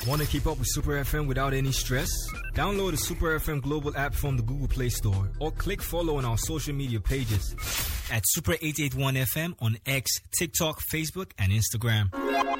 Want to keep up with Super FM without any stress? Download the Super FM Global app from the Google Play Store or click follow on our social media pages at Super 881 FM on X, TikTok, Facebook, and Instagram.